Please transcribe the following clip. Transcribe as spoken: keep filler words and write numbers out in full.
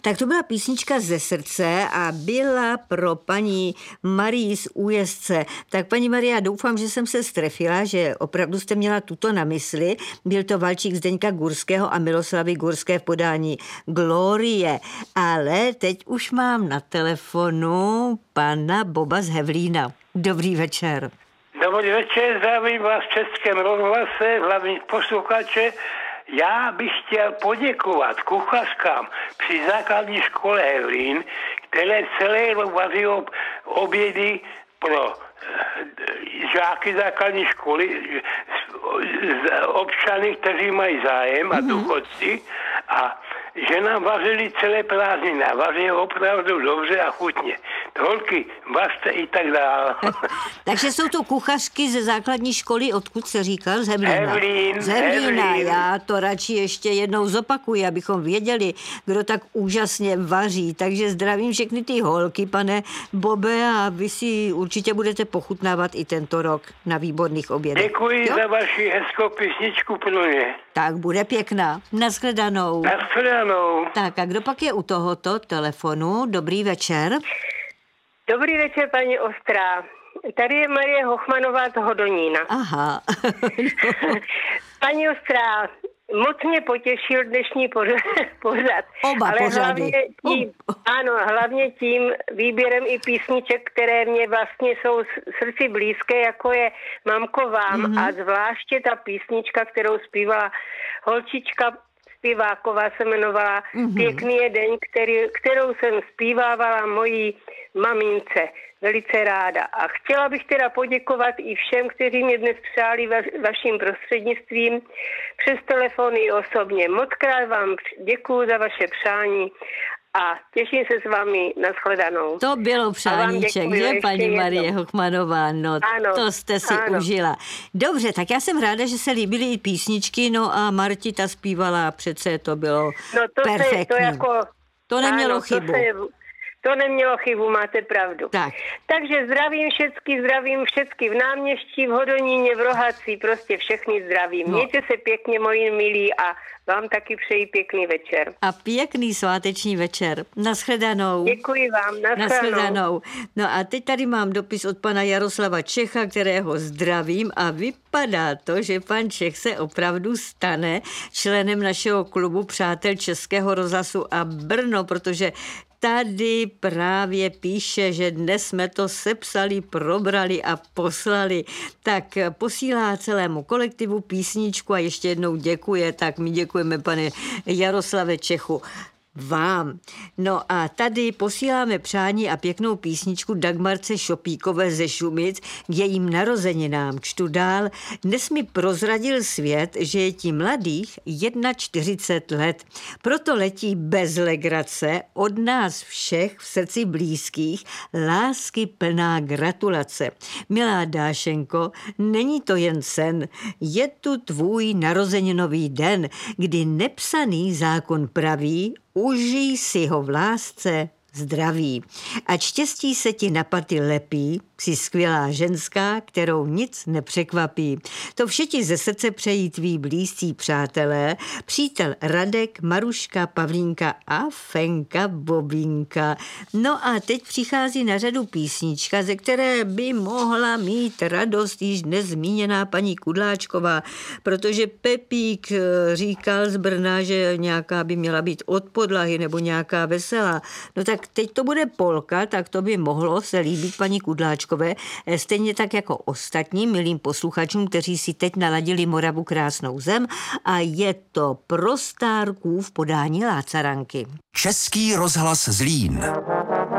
Tak to byla písnička ze srdce a byla pro paní Marii z Újezdce. Tak paní Maria, doufám, že jsem se strefila, že opravdu jste měla tuto na mysli. Byl to valčík Zdeňka Gurského a Miloslavy Gurské v podání Glorie. Ale teď už mám na telefonu pana Boba z Hevlína. Dobrý večer. Dobrý večer, zdravím vás v Českém rozhlase, hlavní posluchače. Já bych chtěl poděkovat kuchařkám při základní škole Hevlín, které celé rok vaří obědy pro žáky základní školy, občany, kteří mají zájem a důchodci, a že nám vařili celé prázdniny a vaří opravdu dobře a chutně. Holky, vařte i tak dále. Takže jsou to kuchařky ze základní školy, odkud se říkal? Z Hevlína. Hevlín, Z Hevlína. Hevlín. Já to radši ještě jednou zopakuji, abychom věděli, kdo tak úžasně vaří. Takže zdravím všechny ty holky, pane Bobe, a vy si určitě budete pochutnávat i tento rok na výborných obědech. Děkuji jo? za vaši hezkou písničku pro mě. Tak bude pěkná. Nashledanou. Nashledanou. Tak a kdo pak je u tohoto telefonu? Dobrý večer. Dobrý večer, paní Ostrá. Tady je Marie Hochmanová z Hodonína. Aha. Paní Ostrá, moc mě potěšil dnešní pořad. Oba ale pořady. Hlavně tím, ano, hlavně tím výběrem i písniček, které mě vlastně jsou srdci blízké, jako je Mamko vám, mm-hmm. a zvláště ta písnička, kterou zpívala holčička Spiváková, se jmenovala mm-hmm. Pěkný je den, který, kterou jsem zpívávala mojí mamince velice ráda. A chtěla bych teda poděkovat i všem, kteří mě dnes přáli va, vaším prostřednictvím přes telefon i osobně. Mockrát vám děkuju za vaše přání a těším se s vámi na shledanou. To bylo přáníček, že, paní Marie Hochmanová? No, ano, to jste si ano. užila. Dobře, tak já jsem ráda, že se líbily i písničky, no a Martita zpívala, přece to bylo no to perfektní. Se, to, jako, to nemělo ano, chybu. To, se, to nemělo chybu, máte pravdu. Tak. Takže zdravím všecky, zdravím všecky v Náměští, v Hodoníně, v Rohací, prostě všechny zdravím. No. Mějte se pěkně, moji milí, a vám taky přeji pěkný večer. A pěkný sváteční večer. Nashledanou. Děkuji vám, nashledanou. Nashledanou. No a teď tady mám dopis od pana Jaroslava Čecha, kterého zdravím, a vypadá to, že pan Čech se opravdu stane členem našeho klubu Přátel Českého rozhlasu a Brno, protože tady právě píše, že dnes jsme to sepsali, probrali a poslali. Tak posílá celému kolektivu písničku a ještě jednou děkuje. Tak my děkujeme, pane Jaroslave Čechu, vám. No a tady posíláme přání a pěknou písničku Dagmarce Šopíkové ze Šumic k jejím narozeninám. Čtu dál. Dnes mi prozradil svět, že je ti mladých čtyřicet jedna let. Proto letí bez legrace od nás všech v srdci blízkých lásky plná gratulace. Milá Dášenko, není to jen sen, je tu tvůj narozeninový den, kdy nepsaný zákon praví, užij si ho v lásce, zdraví. Ať štěstí se ti na paty lepí, jsi skvělá ženská, kterou nic nepřekvapí. To vše ti ze srdce přejí tví blízcí přátelé, přítel Radek, Maruška, Pavlínka a Fenka Bobínka. No a teď přichází na řadu písnička, ze které by mohla mít radost již dnes zmíněná paní Kudláčková, protože Pepík říkal z Brna, že nějaká by měla být od podlahy nebo nějaká veselá. No tak teď to bude polka, tak to by mohlo se líbit paní Kudláčkové, stejně tak jako ostatním milým posluchačům, kteří si teď naladili Moravu krásnou zem, a je to pro Stárků v podání Lácaranky. Český rozhlas Zlín.